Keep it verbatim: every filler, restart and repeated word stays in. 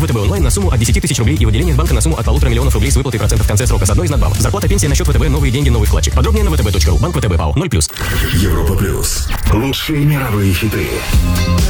ВТБ онлайн на сумму от десяти тысяч рублей и в отделениях банка на сумму от полутора миллионов рублей с выплатой процентов в конце срока с одной из надбавок. Зарплата, пенсия на счет ВТБ, новые деньги, новый вкладчик. Подробнее на vtb точка ру. Банк ВТБ ПАО. ноль плюс. Европа плюс. Лучшие мировые хиты.